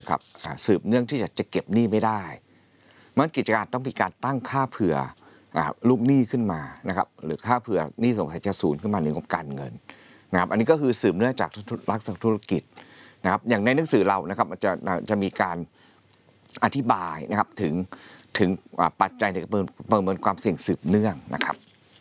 ครับสืบเนื่องที่จะเก็บหนี้ไม่ได้มันกิจการต้องมีการตั้งค่าเผื่อลูกหนี้ขึ้นมานะครับหรือค่าเผื่อหนี้สงสัยจะศูนย์ขึ้นมาในงบการเงินนะครับอันนี้ก็คือสืบเนื่องจากลักษณะธุรกิจนะครับอย่างในหนังสือเรานะครับจะมีการอธิบายนะครับถึงปัจจัยในการประเมินความเสี่ยงสืบเนื่องนะครับ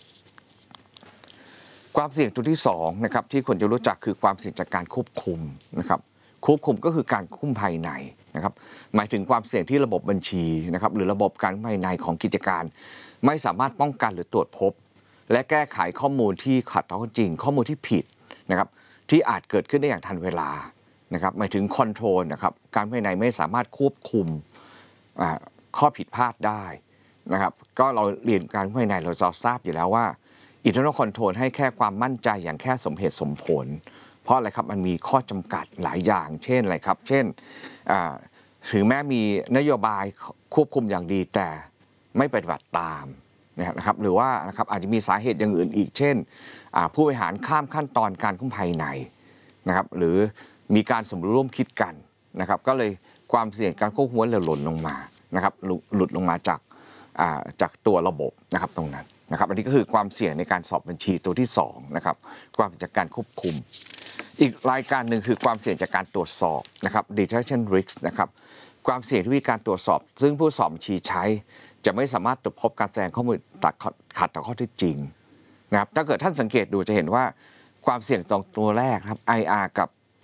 ความเสี่ยงตัวที่2นะครับที่ควรจะรู้จักคือความเสี่ยงจากการควบคุมนะครับควบคุมก็คือการควบคุมภายในนะครับหมายถึงความเสี่ยงที่ระบบบัญชีนะครับหรือระบบการภายในของกิจการไม่สามารถป้องกันหรือตรวจพบและแก้ไขข้อมูลที่ขัดต่อข้อจริงข้อมูลที่ผิดนะครับที่อาจเกิดขึ้นได้อย่างทันเวลานะครับหมายถึงคอนโทรลนะครับการภายในไม่สามารถควบคุมข้อผิดพลาดได้นะครับก็เราเรียนการภายในเราจะทราบอยู่แล้วว่าinternal control ให้แค่ความมั่นใจอย่างแค่สมเหตุสมผลเพราะอะไรครับมันมีข้อจำกัดหลายอย่างเช่นอะไรครับเช่นถึงแม้มีนโยบายควบคุมอย่างดีแต่ไม่ปฏิบัติตามนะครับหรือว่านะครับอาจจะมีสาเหตุอย่างอื่นอีกเช่นผู้บริหารข้ามขั้นตอนการควบคุมภายในนะครับหรือมีการสมรู้ร่วมคิดกันนะครับก็เลยความเสี่ยงการควบคุมหล่นลงมานะครับหลุดลงมาจากตัวระบบนะครับตรงนั้นนะครับอันนี้ก็คือความเสี่ยงในการสอบบัญชีตัวที่2นะครับความเสี่ยงจากการควบคุมอีกรายการหนึ่งคือความเสี่ยงจากการตรวจสอบนะครับ detection risk นะครับความเสี่ยงที่มีการตรวจสอบซึ่งผู้สอบบัญชีใช้จะไม่สามารถตรวจพบการแสดงข้อมูลขัดต่อข้อเท็จจริงนะครับถ้าเกิดท่านสังเกตดูจะเห็นว่าความเสี่ยงตรงตัวแรกครับ IR กับ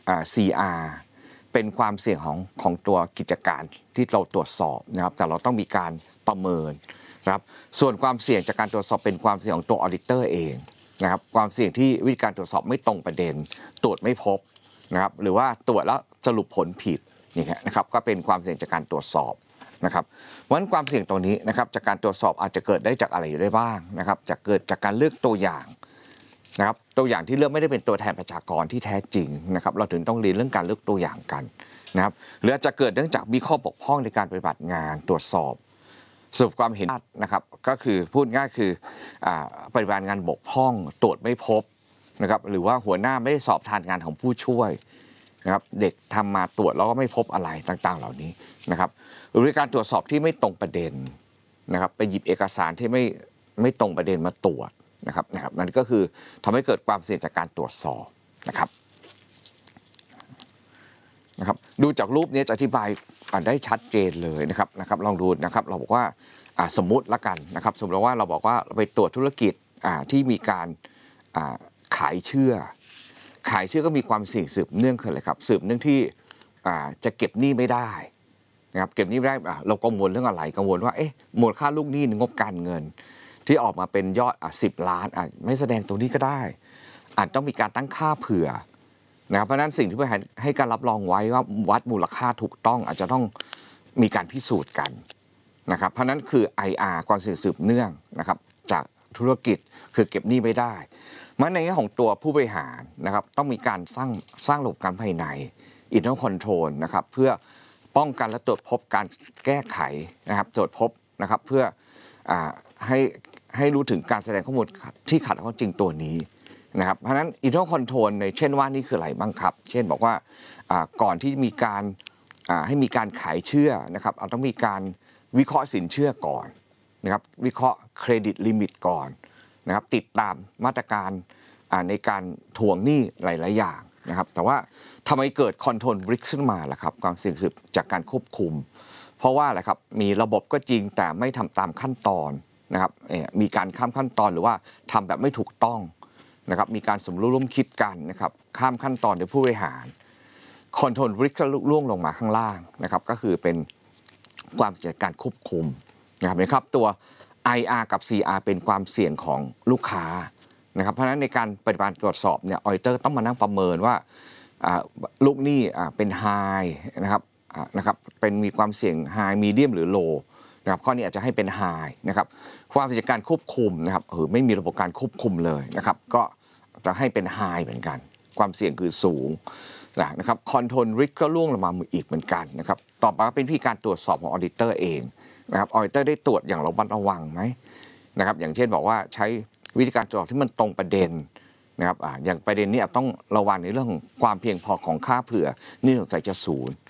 CR เป็นความเสี่ยงของตัวกิจการที่เราตรวจสอบนะครับแต่เราต้องมีการประเมินนะครับส่วนความเสี่ยงจากการตรวจสอบเป็นความเสี่ยงของตัวออดิเตอร์เองนะครับความเสี่ยงที่วิธีการตรวจสอบไม่ตรงประเด็นตรวจไม่พบนะครับหรือว่าตรวจแล้วสรุปผลผิดอย่างเงี้ยนะครับก็เป็นความเสี่ยงจากการตรวจสอบนะครับเพราะฉะนั้นความเสี่ยงตรงนี้นะครับจากการตรวจสอบอาจจะเกิดได้จากอะไรได้บ้างนะครับจะเกิดจากการเลือกตัวอย่างนะครับตัวอย่างที่เลือกไม่ได้เป็นตัวแทนประชากรที่แท้จริงนะครับเราถึงต้องเรียนเรื่องการเลือกตัวอย่างกันนะครับหรืออาจจะเกิดเนื่องจากมีข้อบกพร่องในการปฏิบัติงานตรวจสอบสรุปความเห็นนะครับก็คือพูดง่ายคือปฏิบัติงานบกพร่องตรวจไม่พบนะครับหรือว่าหัวหน้าไม่ได้สอบทานงานของผู้ช่วยนะครับเด็กทำมาตรวจแล้วก็ไม่พบอะไรต่างๆเหล่านี้นะครับหรือการตรวจสอบที่ไม่ตรงประเด็นนะครับไปหยิบเอกสารที่ไม่ตรงประเด็นมาตรวจนะครับนั่นก็คือทำให้เกิดความเสี่ยงจากการตรวจสอบนะครับดูจากรูปนี้จะอธิบายได้ชัดเจนเลยนะครับลองดูนะครับเราบอกว่าสมมุติละกันนะครับสมมติว่าเราบอกว่าเราไปตรวจธุรกิจที่มีการขายเชื่อก็มีความเสี่ยงสืบเนื่องคืออะไรครับสืบเนื่องที่จะเก็บหนี้ไม่ได้นะครับเก็บหนี้ไม่ได้เรากังวลเรื่องอะไรกังวลว่ามูลค่าลูกหนี้ในงบการเงินที่ออกมาเป็นยอด10 ล้านไม่แสดงตรงนี้ก็ได้อาจต้องมีการตั้งค่าเผื่อนะครับเพราะนั้นสิ่งที่ให้การรับรองไว้ว่าวัดมูลค่าถูกต้องอาจจะต้องมีการพิสูจน์กันนะครับเพราะนั้นคือ IR ความเสี่ยงสืบเนื่องนะครับจากธุรกิจคือเก็บหนี้ไม่ได้มันในแง่ของตัวผู้บริหารนะครับต้องมีการสร้างระบบการภายใน internal control นะครับเพื่อป้องกันและตรวจพบการแก้ไขนะครับตรวจพบนะครับเพื่อให้รู้ถึงการแสดงข้อมูลที่ขัดข้อจริงตัวนี้นะครับเพราะฉะนั้น internal control ในเช่นว่านี่คืออะไรบ้างครับเช่นบอกว่าก่อนที่มีการให้มีการขายเชื่อนะครับต้องมีการวิเคราะห์สินเชื่อก่อนนะครับวิเคราะห์เครดิตลิมิตก่อนนะครับติดตามมาตรการในการทวงหนี้หลายๆอย่างนะครับแต่ว่าทำไมเกิด control risk ขึ้นมาล่ะครับความเสี่ยงสืบจากการควบคุมเพราะว่าอะไรครับมีระบบก็จริงแต่ไม่ทำตามขั้นตอนนะครับมีการข้ามขั้นตอนหรือว่าทำแบบไม่ถูกต้องนะครับมีการสมรู้ร่วมคิดกันนะครับข้ามขั้นตอนโดยผู้บริหารคอนโทรลริสก์ล่วงลงมาข้างล่างนะครับก็คือเป็นความเสี่ยงการควบคุมนะครับตัว IR กับ CR เป็นความเสี่ยงของลูกค้านะครับเพราะฉะนั้นในการปฏิบัติตรวจสอบเนี่ยออดิเตอร์ต้องมานั่งประเมินว่าลูกหนี้เป็นไฮนะครับเป็นมีความเสี่ยงไฮมีเดียมหรือโลนะครับข้อนี้อาจจะให้เป็นไฮนะครับความเสี่ยงการควบคุมนะครับไม่มีระบบการควบคุมเลยนะครับก็จะให้เป็นไฮเหมือนกันความเสี่ยงคือสูงนะครับคอนโทรลริสก์ก็ล่วงลงมาอีกเหมือนกันนะครับต่อไปก็เป็นวิธีการตรวจสอบของออดิเตอร์เองนะครับออดิเตอร์ได้ตรวจอย่างระมัดระวังไหมนะครับอย่างเช่นบอกว่าใช้วิธีการตรวจที่มันตรงประเด็นนะครับอย่างประเด็นนี้ต้องระวังในเรื่องของความเพียงพอของค่าเผื่อนี่สงสัยจะศูนย์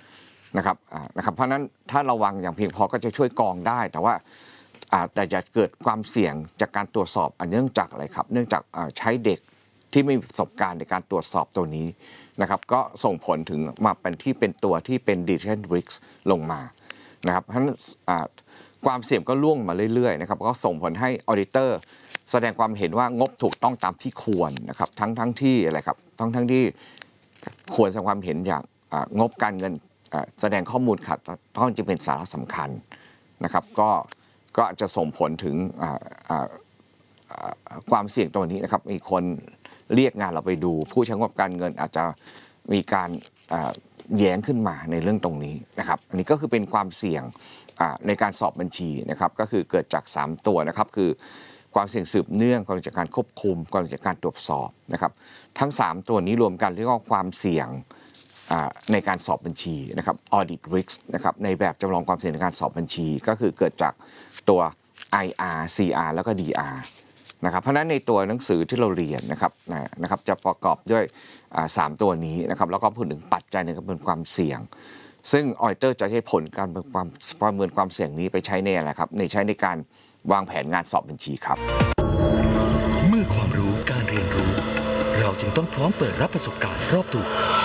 นะครับเพราะนั้นถ้าระวังอย่างเพียงพอก็จะช่วยกรองได้แต่จะเกิดความเสี่ยงจากการตรวจสอบเนื่องจากอะไรครับเนื่องจากใช้เด็กที่ไม่มีประสบการณ์ในการตรวจสอบตัวนี้นะครับก็ส่งผลถึงมาเป็นตัวที่เป็น decision risk ลงมานะครับเพราะฉะนั้นความเสี่ยงก็ล่วงมาเรื่อยๆนะครับก็ส่งผลให้ออดิเตอร์แสดงความเห็นว่างบถูกต้องตามที่ควรนะครับทั้งที่อะไรครับทั้งที่ควรแสดงความเห็นอย่างงบการเงินแสดงข้อมูลขัดต้องจึงเป็นสาระสำคัญนะครับก็จะส่งผลถึงความเสี่ยงตัวนี้นะครับมีคนเรียกงานเราไปดูผู้ใช้งบการเงินอาจจะมีการแย้งขึ้นมาในเรื่องตรงนี้นะครับอันนี้ก็คือเป็นความเสี่ยงในการสอบบัญชีนะครับก็คือเกิดจาก3ตัวนะครับคือความเสี่ยงสืบเนื่องความเสี่ยงจากการควบคุมความเสี่ยงจากการตรวจสอบนะครับทั้ง3ตัวนี้รวมกันเรียกว่าความเสี่ยงในการสอบบัญชีนะครับ audit risk นะครับในแบบจำลองความเสี่ยงในการสอบบัญชีก็คือเกิดจากตัว IR CR แล้วก็ DR นะครับเพราะฉะนั้นในตัวหนังสือที่เราเรียนนะครับจะประกอบด้วย3ตัวนี้นะครับแล้วก็พูดถึงปัจจัยในการประเมินความเสี่ยงซึ่งออดิเตอร์จะใช้ผลการประเมินความเสี่ยงนี้ไปใช้ในอะไรครับใช้ในการวางแผนงานสอบบัญชีครับเมื่อความรู้การเรียนรู้เราจึงต้องพร้อมเปิดรับประสบการณ์รอบตัว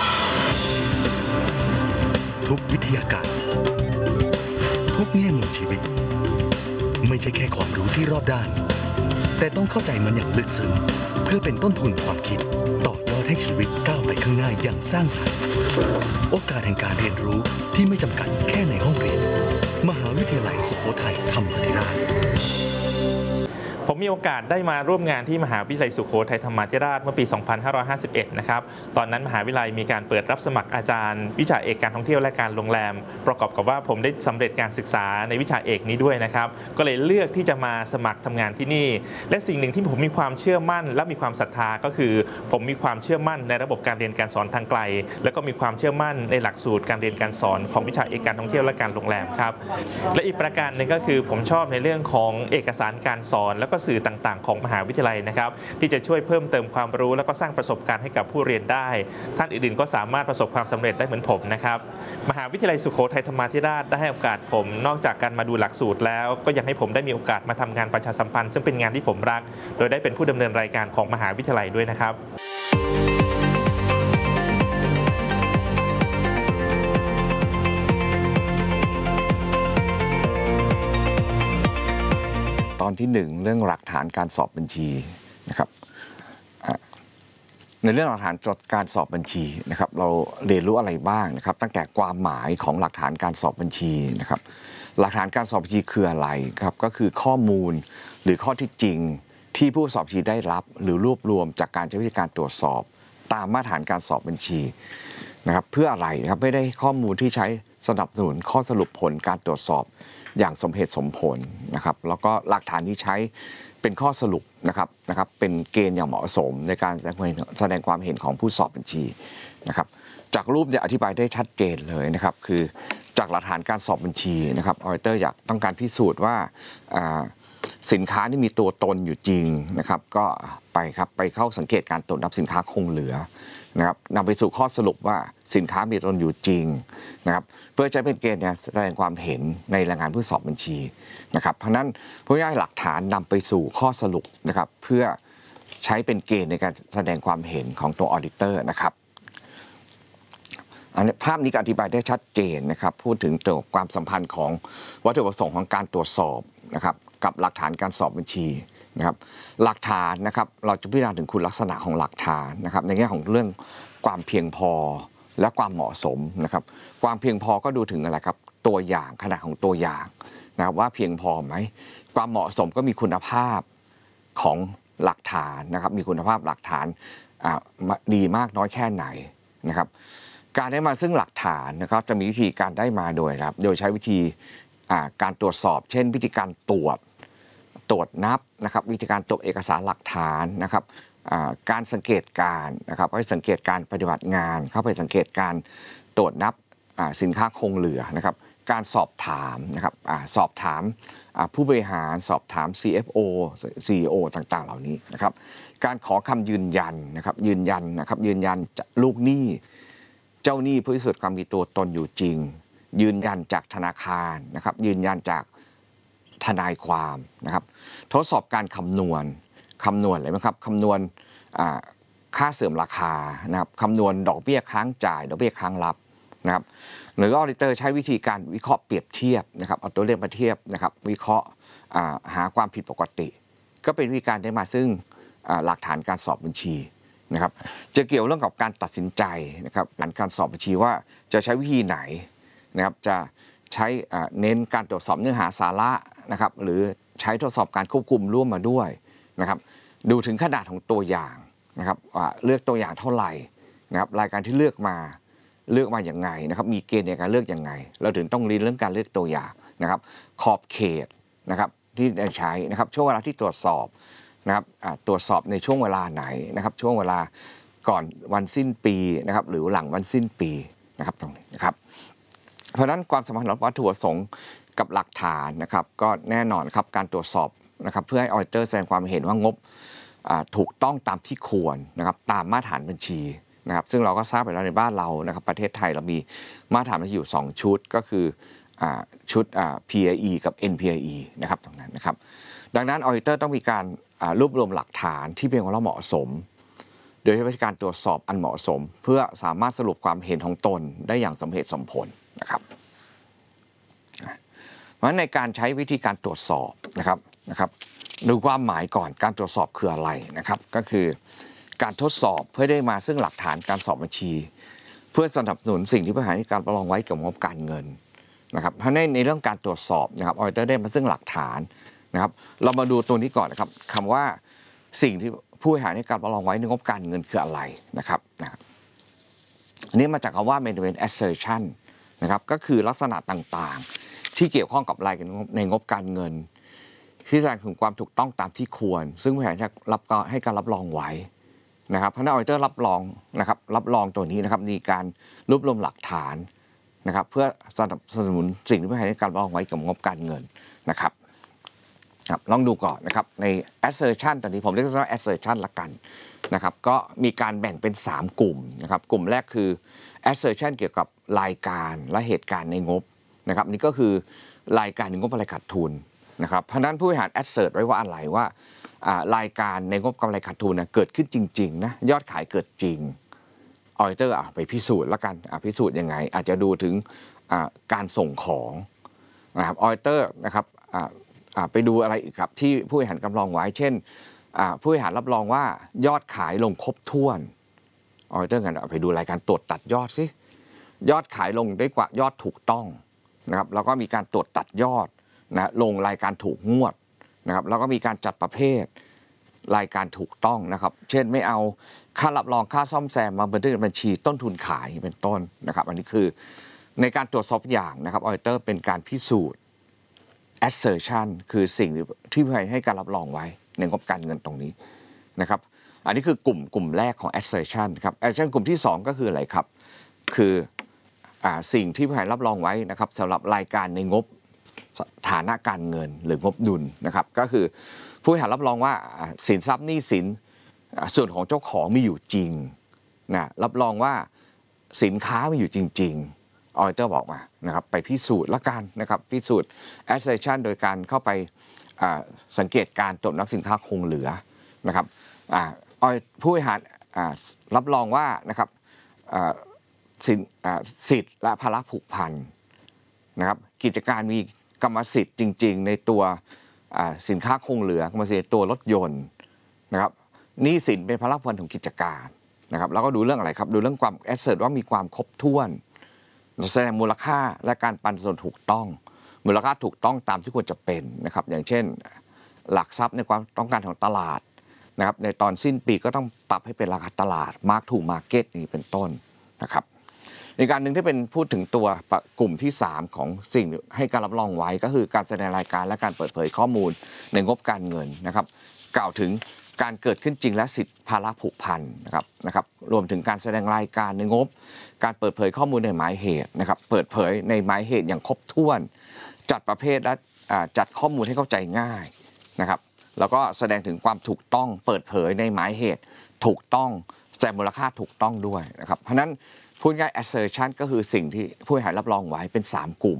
ทุกวิทยาการทุกแง่มุมชีวิตไม่ใช่แค่ความรู้ที่รอบด้านแต่ต้องเข้าใจมันอย่างลึกซึ้งเพื่อเป็นต้นทุนความคิดต่อยอดให้ชีวิตก้าวไปข้างหน้าอย่างสร้างสรรค์โอกาสแห่งการเรียนรู้ที่ไม่จำกัดแค่ในห้องเรียนมหาวิทยาลัยสุโขทัยธรรมาธิราชผมมีโอกาสได้มาร่วมงานที่มหาวิทยาลัยสุโขทัยธรรมาธิราชเมื่อปี 2551 นะครับตอนนั้นมหาวิทยาลัยมีการเปิดรับสมัครอาจารย์วิชาเอกการท่องเที่ยวและการโรงแรมประกอบกับว่าผมได้สำเร็จการศึกษาในวิชาเอกนี้ด้วยนะครับก็เลยเลือกที่จะมาสมัครทำงานที่นี่และสิ่งหนึ่งที่ผมมีความเชื่อมั่นและมีความศรัทธาก็คือผมมีความเชื่อมั่นในระบบการเรียนการสอนทางไกลแล้วก็มีความเชื่อมั่นในหลักสูตรการเรียนการสอนของวิชาเอกการท่องเที่ยวและการโรงแรมครับและอีกประการหนึ่งก็คือผมชอบในเรื่องของเอกสารการสอนแล้วก็สื่อต่างๆของมหาวิทยาลัยนะครับที่จะช่วยเพิ่มเติมความรู้แล้วก็สร้างประสบการณ์ให้กับผู้เรียนได้ท่านอื่นๆก็สามารถประสบความสำเร็จได้เหมือนผมนะครับมหาวิทยาลัยสุโขทัยธรรมาธิราชได้ให้โอกาสผมนอกจากการมาดูหลักสูตรแล้วก็ยังให้ผมได้มีโอกาสมาทำงานประชาสัมพันธ์ซึ่งเป็นงานที่ผมรักโดยได้เป็นผู้ดำเนินรายการของมหาวิทยาลัยด้วยนะครับตอนที่1เรื่องหลักฐานการสอบบัญชีนะครับในเรื่องหลักฐานการสอบบัญชีนะครับเราเรียนรู้อะไรบ้างนะครับตั้งแต่ความหมายของหลักฐานการสอบบัญชีนะครับหลักฐานการสอบบัญชีคืออะไรครับก็คือข้อมูลหรือข้อที่จริงที่ผู้สอบบัญชีได้รับหรือรวบรวมจากการใช้วิธีการตรวจสอบตามมาตรฐานการสอบบัญชีนะครับเพื่ออะไรนะครับไม่ได้ข้อมูลที่ใช้สนับสนุนข้อสรุปผลการตรวจสอบอย่างสมเหตุสมผลนะครับแล้วก็หลักฐานที่ใช้เป็นข้อสรุปนะครับเป็นเกณฑ์อย่างเหมาะสมในการแสดงความเห็นของผู้สอบบัญชีนะครับจากรูปจะอธิบายได้ชัดเจนเลยนะครับคือจากหลักฐานการสอบบัญชีนะครับออดิเตอร์ต้องการพิสูจน์ว่าสินค้าที่มีตัวตนอยู่จริงนะครับก็ไปเข้าสังเกตการตรวจนับสินค้าคงเหลือนะครับนำไปสู่ข้อสรุปว่าสินค้ามีตัวตนอยู่จริงนะครับเพื่อใช้เป็นเกณฑ์แสดงความเห็นในรายงานผู้สอบบัญชีนะครับเพราะนั้นผู้ได้หลักฐานนำไปสู่ข้อสรุปนะครับเพื่อใช้เป็นเกณฑ์ในการแสดงความเห็นของตัวออดิเตอร์นะครับอันนี้ภาพนี้ก็อธิบายได้ชัดเจนนะครับพูดถึงตัวความสัมพันธ์ของวัตถุประสงค์ของการตรวจสอบนะครับกับหลักฐานการสอบบัญชีนะครับหลักฐานนะครับเราจะพิจารณาถึงคุณลักษณะของหลักฐานนะครับในแง่ของเรื่องความเพียงพอและความเหมาะสมนะครับความเพียงพอก็ดูถึงอะไรครับตัวอย่างขนาดของตัวอย่างนะว่าเพียงพอไหมความเหมาะสมก็มีคุณภาพของหลักฐานนะครับมีคุณภาพหลักฐานดีมากน้อยแค่ไหนนะครับการได้มาซึ่งหลักฐานนะครับจะมีวิธีการได้มาโดยใช้วิธีการตรวจสอบเช่นวิธีการตรวจนับนะครับวิธีการตรวจเอกสารหลักฐานนะครับการสังเกตการนะครับให้สังเกตการปฏิบัติงานเข้าไปสังเกตการตรวจนับสินค้าคงเหลือนะครับการสอบถามนะครับสอบถามผู้บริหารสอบถาม CFO CEO ต่างๆเหล่านี้นะครับการขอคำยืนยันนะครับยืนยันลูกหนี้เจ้าหนี้ผู้พิสูจน์ความมีตัวตนอยู่จริงยืนยันจากธนาคารนะครับยืนยันจากทนายความนะครับทดสอบการคำนวณอะไรไหมครับคำนวณค่าเสื่อมราคานะครับคำนวณดอกเบี้ยค้างจ่ายดอกเบี้ยค้างรับนะครับหรือออดิเตอร์ใช้วิธีการวิเคราะห์เปรียบเทียบนะครับเอาตัวเลขมาเทียบนะครับวิเคราะห์หาความผิดปกติก็เป็นวิธีการได้มาซึ่งหลักฐานการสอบบัญชีนะครับจะเกี่ยวเรื่องกับการตัดสินใจนะครับการสอบบัญชีว่าจะใช้วิธีไหนนะครับจะใช้เน้นการตรวจสอบเนื้อหาสาระนะครับหรือใช้ทดสอบการควบคุมร่วมมาด้วยนะครับดูถึงขนาดของตัวอย่างนะครับเลือกตัวอย่างเท่าไหร่นะครับรายการที่เลือกมาอย่างไงนะครับมีเกณฑ์ในการเลือกอย่างไงเราถึงต้องเรียนเรื่องการเลือกตัวอย่างนะครับขอบเขตนะครับที่ได้ใช้นะครับช่วงเวลาที่ตรวจสอบนะครับตรวจสอบในช่วงเวลาไหนนะครับช่วงเวลาก่อนวันสิ้นปีนะครับหรือหลังวันสิ้นปีนะครับตรงนี้นะครับเพราะฉะนั้นความสัมพันธ์ของวัตถุประสงค์กับหลักฐานนะครับก็แน่นอนครับการตรวจสอบนะครับเพื่อให้ออดิเตอร์แสดงความเห็นว่างบถูกต้องตามที่ควรนะครับตามมาตรฐานบัญชีนะครับซึ่งเราก็ทราบไปแล้วในบ้านเรานะครับประเทศไทยเรามีมาตรฐานบัญชีอยู่2ชุดก็คือชุดPIE กับ NPIE นะครับตรงนั้นนะครับดังนั้นออดิเตอร์ต้องมีการรวบรวมหลักฐานที่เป็นของเราเหมาะสมโดยใช้วิธีการตรวจสอบอันเหมาะสมเพื่อสามารถสรุปความเห็นของตนได้อย่างสมเหตุสมผลนะครับเพราะฉะนั้นในการใช้วิธีการตรวจสอบนะครับดูความหมายก่อนการตรวจสอบคืออะไรนะครับก็คือการทดสอบเพื่อได้มาซึ่งหลักฐานการสอบบัญชีเพื่อสนับสนุนสิ่งที่ผู้บริหารการประลองไว้กับงบการเงินนะครับเพราะในเรื่องการตรวจสอบนะครับออดิเตอร์ได้มาซึ่งหลักฐานนะครับเรามาดูตัวนี้ก่อนนะครับคำว่าสิ่งที่ผู้บริหารการประลองไว้ในงบการเงินคืออะไรนะครับนี่มาจากคำว่า management assertion นะครับก็คือลักษณะต่างๆที่เกี่ยวข้องกับรายในงบการเงินที่แสดงถึงความถูกต้องตามที่ควรซึ่งผู้บริหารให้การรับรองไว้นะครับพนักงานออดิเตอร์รับรองนะครับรับรองตัวนี้นะครับมีการรวบรวมหลักฐานนะครับเพื่อสนับสนุนสิ่งที่ผู้บริหารให้การรับรองไว้กับงบการเงินนะครับลองดูก่อนนะครับใน assertion ตอนนี้ผมเรียกว่า assertion ละกันนะครับก็มีการแบ่งเป็น3กลุ่มนะครับกลุ่มแรกคือ assertion เกี่ยวกับรายการและเหตุการณ์ในงบนะครับนี่ก็คือรายการในงบอะไรขาดทุนนะครับเพราะนั้นผู้บริหาร assert ไว้ว่าอะไรว่ารายการในงบกำไรขาดทุนเกิดขึ้นจริงๆนะยอดขายเกิดจริงออดิเตอร์ไปพิสูจน์แล้วกันพิสูจน์ยังไงอาจจะดูถึงการส่งของนะครับออดิเตอร์นะครับไปดูอะไรอีกครับที่ผู้บริหารรับรองไว้เช่นผู้บริหารรับรองว่ายอดขายลงครบถ้วนออดิเตอร์กันไปดูรายการตรวจตัดยอดสิยอดขายลงได้กว่ายอดถูกต้องนะครับแล้วก็มีการตรวจตัดยอดนะลงรายการถูกงวดนะครับแล้วก็มีการจัดประเภทรายการถูกต้องนะครับเช่นไม่เอาค่ารับรองค่าซ่อมแซมมาบันทึกในบัญชีต้นทุนขายเป็นต้นนะครับอันนี้คือในการตรวจสอบอย่างนะครับออดิเตอร์เป็นการพิสูจน์ assertion คือสิ่งที่ผู้ให้การรับรองไว้ในงบการเงินตรงนี้นะครับอันนี้คือกลุ่มแรกของ assertion ครับ assertion กลุ่มที่2ก็คืออะไรครับคือสิ่งที่ผู้ให้รับรองไว้นะครับสำหรับรายการในงบฐานะการเงินหรืองบดุลนะครับก็คือผู้บริหารรับรองว่าสินทรัพย์หนี้สินส่วนของเจ้าของมีอยู่จริงนะรับรองว่าสินค้ามีอยู่จริงๆออดิเตอร์บอกมานะครับไปพิสูจน์ละกันนะครับพิสูจน์ assertion โดยการเข้าไปสังเกตการตรวจนับสินค้าคงเหลือนะครับผู้บริหารรับรองว่านะครับสิทธิ์และภาระผูกพันนะครับกิจการมีกรรมสิทธิ์จริงๆในตัวสินค้าคงเหลือกรรมสิทธิ์ตัวรถยนต์นะครับหนี้สินเป็นภาระผูกพันของกิจการนะครับแล้วก็ดูเรื่องอะไรครับดูเรื่องความแอสเซทว่ามีความครบถ้วนแสดงมูลค่าและการปันส่วนถูกต้องมูลค่าถูกต้องตามที่ควรจะเป็นนะครับอย่างเช่นหลักทรัพย์ในความต้องการของตลาดนะครับในตอนสิ้นปีก็ต้องปรับให้เป็นราคาตลาด Mark to Market นี่เป็นต้นนะครับอีกการหนึ่งที่เป็นพูดถึงตัวกลุ่มที่3ของสิ่งให้การรับรองไว้ก็คือการแสดงรายการและการเปิดเผยข้อมูลในงบการเงินนะครับกล่าวถึงการเกิดขึ้นจริงและสิทธิภาระผูกพันนะครับรวมถึงการแสดงรายการในงบการเปิดเผยข้อมูลในหมายเหตุนะครับเปิดเผยในหมายเหตุอย่างครบถ้วนจัดประเภทและจัดข้อมูลให้เข้าใจง่ายนะครับแล้วก็แสดงถึงความถูกต้องเปิดเผยในหมายเหตุถูกต้องแสดงมูลค่าถูกต้องด้วยนะครับเพราะนั้นพูดง่าย assertion ก็คือสิ่งที่ผู้บริหารรับรองไว้เป็น 3 กลุ่ม